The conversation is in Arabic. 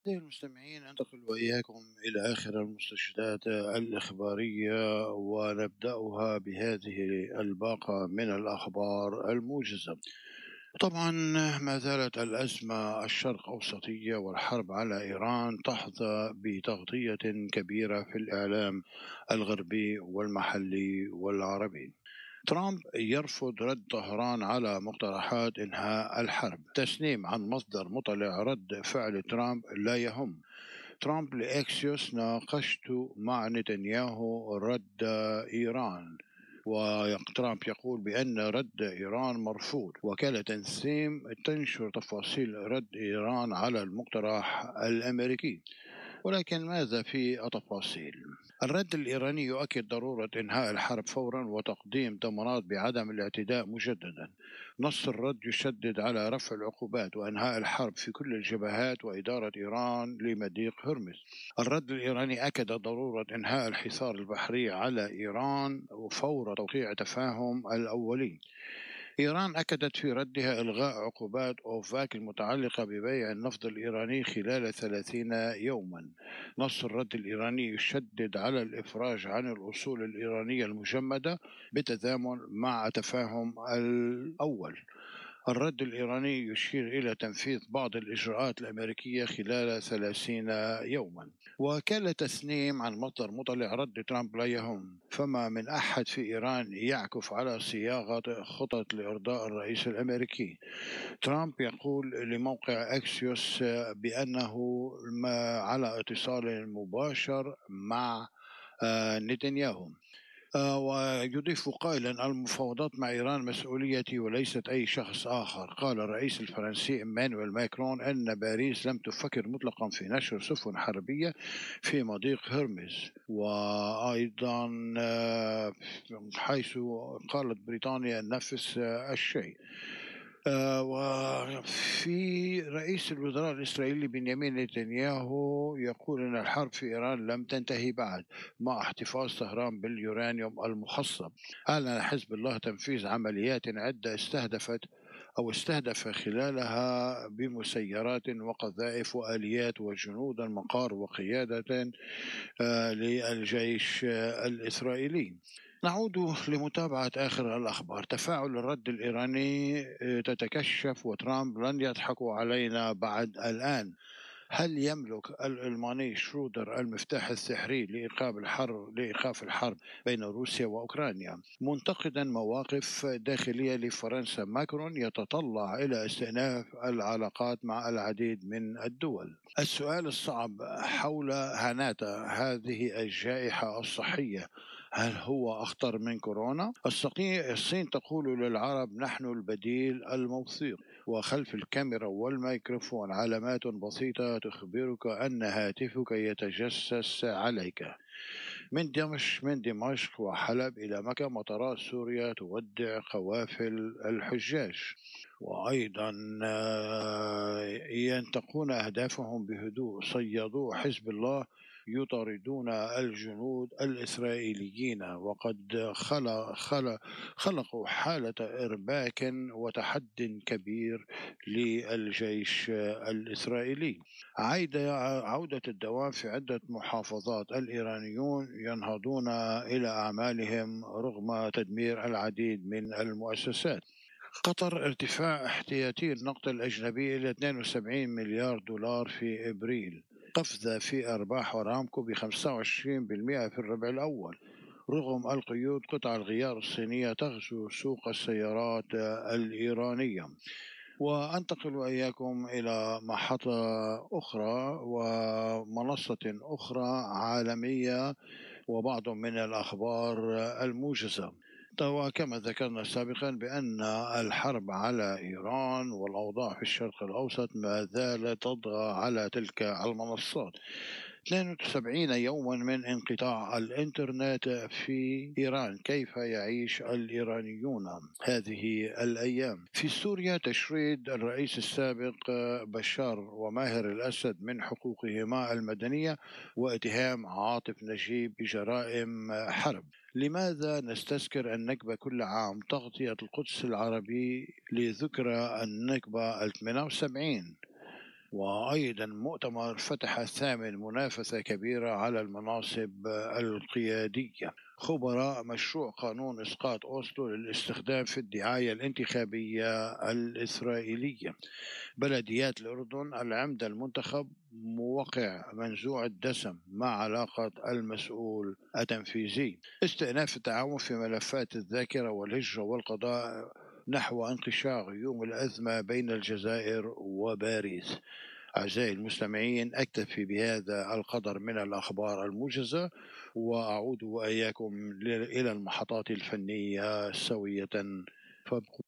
أعزائي المستمعين، أنتقل وإياكم إلى آخر المستجدات الإخبارية، ونبدأها بهذه الباقة من الأخبار الموجزة. طبعا ما زالت الأزمة الشرق أوسطية والحرب على إيران تحظى بتغطية كبيرة في الإعلام الغربي والمحلي والعربي. ترامب يرفض رد طهران على مقترحات إنهاء الحرب. تسنيم عن مصدر مطلع: رد فعل ترامب لا يهم. ترامب لإكسيوس: ناقشت مع نتنياهو رد إيران. وترامب يقول بأن رد إيران مرفوض. وكالة تنسيم تنشر تفاصيل رد إيران على المقترح الأمريكي. ولكن ماذا في التفاصيل؟ الرد الإيراني يؤكد ضرورة إنهاء الحرب فورا وتقديم ضمانات بعدم الاعتداء مجددا. نص الرد يشدد على رفع العقوبات وإنهاء الحرب في كل الجبهات وإدارة إيران لمضيق هرمز. الرد الإيراني أكد ضرورة إنهاء الحصار البحري على إيران وفور توقيع تفاهم الأولي. إيران أكدت في ردها إلغاء عقوبات أوفاك المتعلقة ببيع النفط الإيراني خلال 30 يوما. نص الرد الإيراني يشدد على الإفراج عن الأصول الإيرانية المجمدة بالتزامن مع تفاهم الأول. الرد الإيراني يشير إلى تنفيذ بعض الإجراءات الأمريكية خلال 30 يوما. وكالة تسنيم عن مصدر مطلع: رد ترامب لا يهم. فما من أحد في إيران يعكف على صياغة خطط لإرضاء الرئيس الأمريكي. ترامب يقول لموقع أكسيوس بأنه على اتصال مباشر مع نتنياهو. ويضيف قائلا: المفاوضات مع إيران مسؤوليتي وليست أي شخص آخر. قال الرئيس الفرنسي إيمانويل ماكرون أن باريس لم تفكر مطلقا في نشر سفن حربية في مضيق هرمز. وأيضا حيث قالت بريطانيا نفس الشيء. وفي رئيس الوزراء الإسرائيلي بنيامين نتنياهو يقول أن الحرب في إيران لم تنتهي بعد مع احتفاظ طهران باليورانيوم المخصب. أعلن حزب الله تنفيذ عمليات عدة استهدف خلالها بمسيرات وقذائف وآليات وجنودا مقار وقيادة للجيش الإسرائيلي. نعود لمتابعة آخر الأخبار. تفاعل الرد الإيراني تتكشف وترامب: لن يضحكوا علينا بعد الآن. هل يملك الألماني شرودر المفتاح السحري لإيقاف الحرب بين روسيا وأوكرانيا؟ منتقدا مواقف داخلية لفرنسا، ماكرون يتطلع إلى استئناف العلاقات مع العديد من الدول. السؤال الصعب حول هاناتا: هذه الجائحة الصحية هل هو أخطر من كورونا؟ الصين تقول للعرب: نحن البديل الموثوق. وخلف الكاميرا والميكروفون علامات بسيطة تخبرك أن هاتفك يتجسس عليك. من دمشق وحلب إلى مكة، مطارات سوريا تودع قوافل الحجاج. وأيضا ينتقون أهدافهم بهدوء. صيادو حزب الله يطاردون الجنود الإسرائيليين، وقد خلقوا حالة إرباك وتحد كبير للجيش الإسرائيلي. عودة الدوام في عدة محافظات. الإيرانيون ينهضون إلى أعمالهم رغم تدمير العديد من المؤسسات. قطر: ارتفاع احتياطي النقد الأجنبي إلى 72 مليار دولار في إبريل. قفزة في أرباح أرامكو ب25% في الربع الأول رغم القيود. قطع الغيار الصينية تغزو سوق السيارات الإيرانية. وأنتقل وإياكم إلى محطة أخرى ومنصة أخرى عالمية وبعض من الأخبار الموجزة. وكما ذكرنا سابقا بأن الحرب على إيران والأوضاع في الشرق الأوسط ما زالت تطغى على تلك المنصات. 72 يوما من انقطاع الإنترنت في إيران. كيف يعيش الإيرانيون هذه الأيام؟ في سوريا: تشريد الرئيس السابق بشار وماهر الأسد من حقوقهما المدنية واتهام عاطف نجيب بجرائم حرب. لماذا نستذكر النكبة كل عام؟ تغطية القدس العربي لذكرى النكبة 78. وأيضا مؤتمر فتح الثامن منافسة كبيرة على المناصب القيادية. خبراء مشروع قانون إسقاط أوسلو للاستخدام في الدعاية الانتخابية الإسرائيلية. بلديات الأردن العمدة المنتخب موقع منزوع الدسم مع علاقة المسؤول التنفيذي. استئناف التعاون في ملفات الذاكرة والهجرة والقضاء نحو انقشاع غيوم الأزمة بين الجزائر وباريس. أعزائي المستمعين، أكتفي بهذا القدر من الأخبار الموجزة، وأعود وإياكم إلى المحطات الفنية سوية. فابقوا